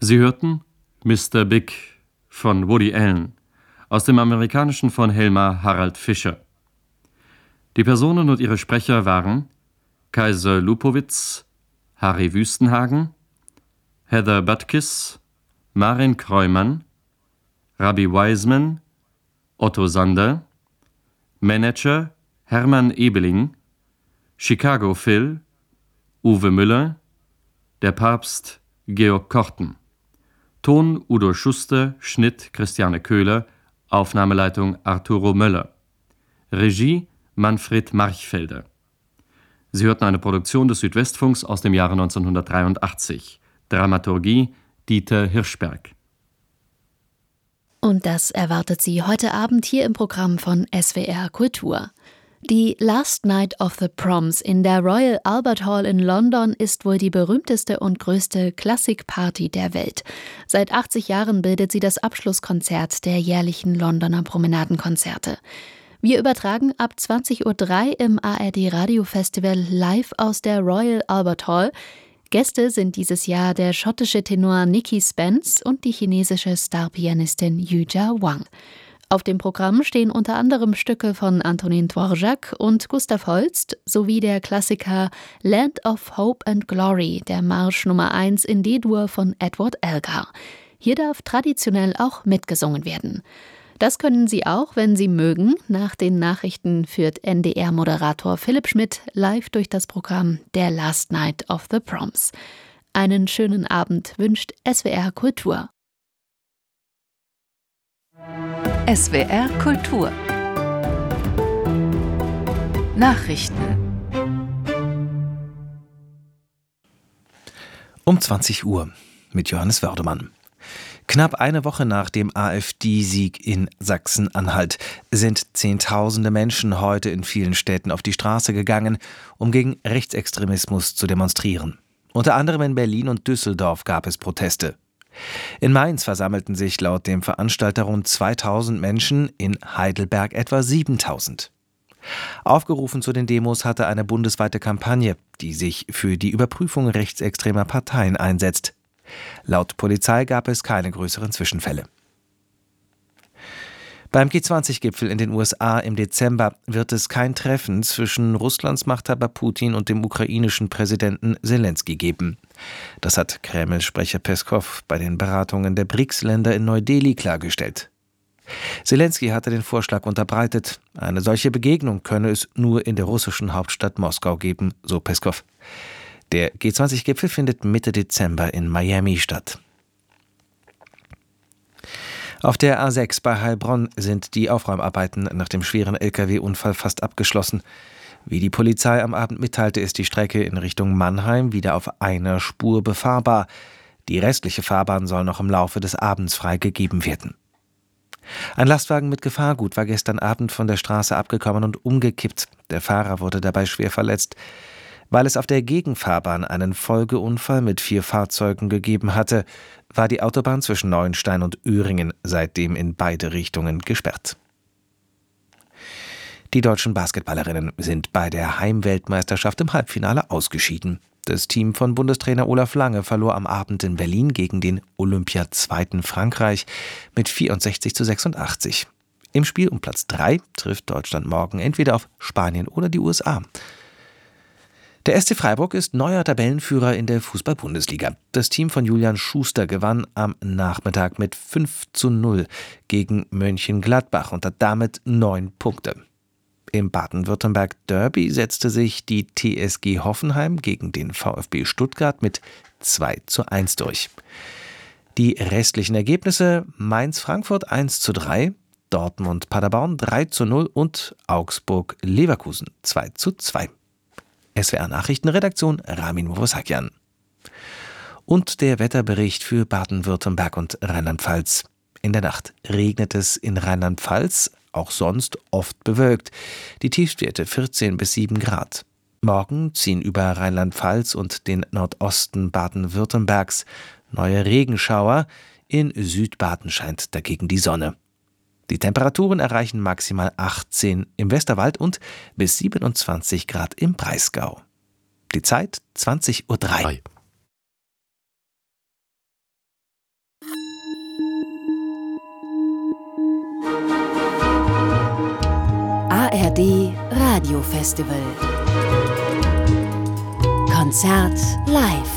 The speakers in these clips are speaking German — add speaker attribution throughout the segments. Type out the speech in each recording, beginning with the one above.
Speaker 1: Sie hörten Mr. Big von Woody Allen aus dem amerikanischen von Helmer Harald Fischer. Die Personen und ihre Sprecher waren Kaiser Lupowitz, Harry Wüstenhagen, Heather Butkiss, Marin Kreumann, Rabbi Wiseman, Otto Sander, Manager Hermann Ebeling, Chicago Phil, Uwe Müller, der Papst Georg Korten. Ton Udo Schuster, Schnitt Christiane Köhler, Aufnahmeleitung Arturo Möller. Regie Manfred Marchfelder. Sie hörten eine Produktion des Südwestfunks aus dem Jahre 1983. Dramaturgie Dieter Hirschberg.
Speaker 2: Und das erwartet Sie heute Abend hier im Programm von SWR Kultur. Die Last Night of the Proms in der Royal Albert Hall in London ist wohl die berühmteste und größte Klassikparty der Welt. Seit 80 Jahren bildet sie das Abschlusskonzert der jährlichen Londoner Promenadenkonzerte. Wir übertragen ab 20:03 Uhr im ARD Radio Festival live aus der Royal Albert Hall. Gäste sind dieses Jahr der schottische Tenor Nicky Spence und die chinesische Starpianistin Yuja Wang. Auf dem Programm stehen unter anderem Stücke von Antonin Dvorak und Gustav Holst sowie der Klassiker Land of Hope and Glory, der Marsch Nummer 1 in D-Dur von Edward Elgar. Hier darf traditionell auch mitgesungen werden. Das können Sie auch, wenn Sie mögen. Nach den Nachrichten führt NDR-Moderator Philipp Schmidt live durch das Programm der Last Night of the Proms. Einen schönen Abend wünscht SWR Kultur.
Speaker 3: SWR Kultur Nachrichten
Speaker 4: um 20 Uhr mit Johannes Wördemann. Knapp eine Woche nach dem AfD-Sieg in Sachsen-Anhalt sind Zehntausende Menschen heute in vielen Städten auf die Straße gegangen, um gegen Rechtsextremismus zu demonstrieren. Unter anderem in Berlin und Düsseldorf gab es Proteste. In Mainz versammelten sich laut dem Veranstalter rund 2000 Menschen, in Heidelberg etwa 7000. Aufgerufen zu den Demos hatte eine bundesweite Kampagne, die sich für die Überprüfung rechtsextremer Parteien einsetzt. Laut Polizei gab es keine größeren Zwischenfälle. Beim G20-Gipfel in den USA im Dezember wird es kein Treffen zwischen Russlands Machthaber Putin und dem ukrainischen Präsidenten Selenskyj geben. Das hat Kreml-Sprecher Peskow bei den Beratungen der BRICS-Länder in Neu-Delhi klargestellt. Selenskyj hatte den Vorschlag unterbreitet, eine solche Begegnung könne es nur in der russischen Hauptstadt Moskau geben, so Peskow. Der G20-Gipfel findet Mitte Dezember in Miami statt. Auf der A6 bei Heilbronn sind die Aufräumarbeiten nach dem schweren Lkw-Unfall fast abgeschlossen. Wie die Polizei am Abend mitteilte, ist die Strecke in Richtung Mannheim wieder auf einer Spur befahrbar. Die restliche Fahrbahn soll noch im Laufe des Abends freigegeben werden. Ein Lastwagen mit Gefahrgut war gestern Abend von der Straße abgekommen und umgekippt. Der Fahrer wurde dabei schwer verletzt. Weil es auf der Gegenfahrbahn einen Folgeunfall mit 4 Fahrzeugen gegeben hatte, war die Autobahn zwischen Neuenstein und Öhringen seitdem in beide Richtungen gesperrt. Die deutschen Basketballerinnen sind bei der Heimweltmeisterschaft im Halbfinale ausgeschieden. Das Team von Bundestrainer Olaf Lange verlor am Abend in Berlin gegen den Olympia-Zweiten Frankreich mit 64:86. Im Spiel um Platz 3 trifft Deutschland morgen entweder auf Spanien oder die USA. Der SC Freiburg ist neuer Tabellenführer in der Fußball-Bundesliga. Das Team von Julian Schuster gewann am Nachmittag mit 5:0 gegen Mönchengladbach und hat damit 9 Punkte. Im Baden-Württemberg-Derby setzte sich die TSG Hoffenheim gegen den VfB Stuttgart mit 2:1 durch. Die restlichen Ergebnisse: Mainz-Frankfurt 1:3, Dortmund-Paderborn 3:0 und Augsburg-Leverkusen 2:2. SWR-Nachrichtenredaktion Ramin Morosakian. Und der Wetterbericht für Baden-Württemberg und Rheinland-Pfalz. In der Nacht regnet es in Rheinland-Pfalz, auch sonst oft bewölkt. Die Tiefstwerte 14 bis 7 Grad. Morgen ziehen über Rheinland-Pfalz und den Nordosten Baden-Württembergs neue Regenschauer. In Südbaden scheint dagegen die Sonne. Die Temperaturen erreichen maximal 18 im Westerwald und bis 27 Grad im Breisgau. Die Zeit 20:03 Uhr.
Speaker 2: Radio Festival. Konzert live.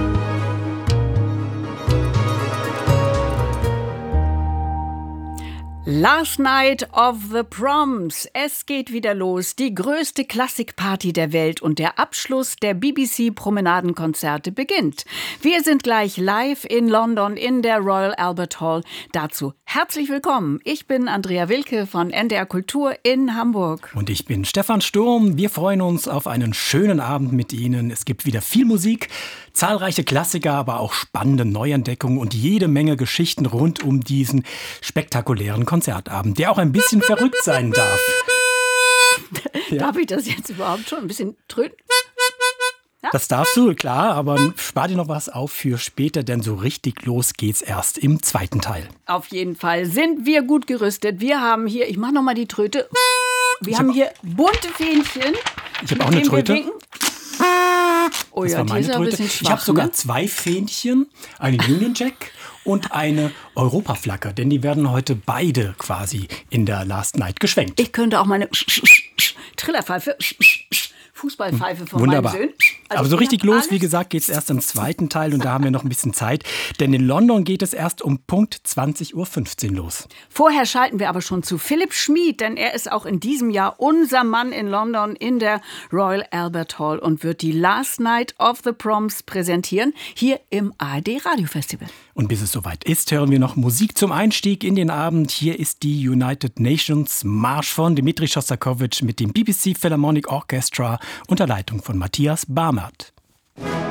Speaker 5: Last Night of the Proms. Es geht wieder los. Die größte Klassikparty der Welt und der Abschluss der BBC-Promenadenkonzerte beginnt. Wir sind gleich live in London in der Royal Albert Hall. Dazu herzlich willkommen. Ich bin Andrea Wilke von NDR Kultur in Hamburg.
Speaker 6: Und ich bin Stefan Sturm. Wir freuen uns auf einen schönen Abend mit Ihnen. Es gibt wieder viel Musik, zahlreiche Klassiker, aber auch spannende Neuentdeckungen und jede Menge Geschichten rund um diesen spektakulären Konzertabend, der auch ein bisschen verrückt sein darf.
Speaker 5: Ja. Darf ich das jetzt überhaupt schon ein bisschen tröten? Ja?
Speaker 6: Das darfst du, klar, aber spar dir noch was auf für später, denn so richtig los geht's erst im zweiten Teil.
Speaker 5: Auf jeden Fall sind wir gut gerüstet. Wir haben hier, ich mache nochmal die Tröte. Wir haben hier bunte Fähnchen.
Speaker 6: Ich habe auch eine Tröte.
Speaker 5: Oh ja, die ist ein bisschen schwach.
Speaker 6: Ich habe sogar 2 Fähnchen, eine Union Jack und eine Europaflagge, denn die werden heute beide quasi in der Last Night geschwenkt.
Speaker 5: Ich könnte auch meine Trillerpfeife, Fußballpfeife von
Speaker 6: Wunderbar.
Speaker 5: meinem Söhnen. Also
Speaker 6: aber so richtig los, wie gesagt, geht es erst im zweiten Teil und da haben wir noch ein bisschen Zeit. Denn in London geht es erst um Punkt 20.15 Uhr los.
Speaker 5: Vorher schalten wir aber schon zu Philipp Schmid, denn er ist auch in diesem Jahr unser Mann in London in der Royal Albert Hall und wird die Last Night of the Proms präsentieren, hier im ARD Radio Festival.
Speaker 6: Und bis es soweit ist, hören wir noch Musik zum Einstieg in den Abend. Hier ist die United Nations Marsch von Dmitri Schostakowitsch mit dem BBC Philharmonic Orchestra unter Leitung von Matthias Barmert.